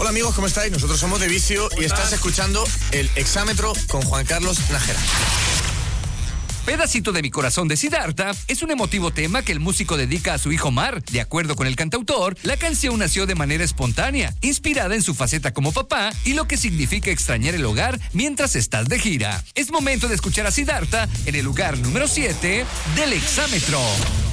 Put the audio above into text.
Hola amigos, ¿cómo estáis? Nosotros somos De Vicio y estás escuchando El Exámetro con Juan Carlos Nájera. Pedacito de mi corazón de Siddhartha es un emotivo tema que el músico dedica a su hijo Mar. De acuerdo con el cantautor, la canción nació de manera espontánea, inspirada en su faceta como papá y lo que significa extrañar el hogar mientras estás de gira. Es momento de escuchar a Siddhartha en el lugar número 7 del Exámetro.